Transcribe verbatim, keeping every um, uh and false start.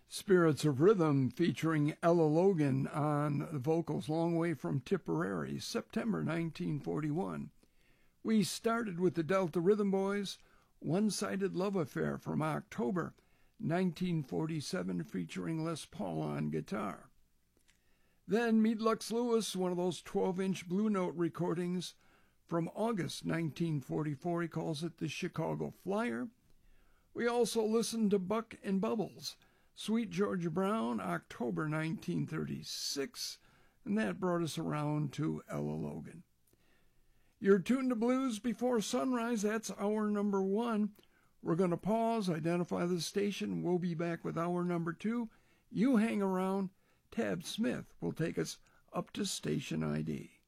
Spirits of Rhythm featuring Ella Logan on the vocals, Long Way from Tipperary, September nineteen forty-one. We started with the Delta Rhythm Boys, One-Sided Love Affair from October nineteen forty-seven, featuring Les Paul on guitar. Then Meet Lux Lewis, one of those twelve-inch Blue Note recordings from August nineteen forty-four. He calls it the Chicago Flyer. We also listened to Buck and Bubbles, Sweet Georgia Brown, October nineteen thirty-six, and that brought us around to Ella Logan. You're tuned to Blues Before Sunrise. That's hour number one. We're going to pause, identify the station. We'll be back with hour number two. You hang around. Tab Smith will take us up to station I D.